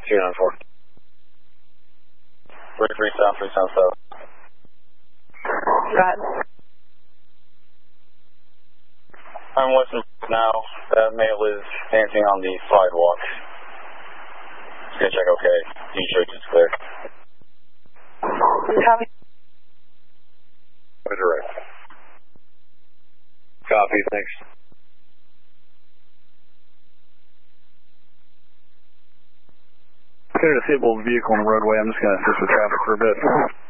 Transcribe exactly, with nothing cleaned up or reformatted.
two nine four. three three south, three south south. Got it. I'm listening now. That male is dancing on the sidewalk. Just gonna check okay. D-church is clear. Copy. Direct. Copy, thanks. Got a disabled vehicle on the roadway. I'm just going to assist with traffic for a bit.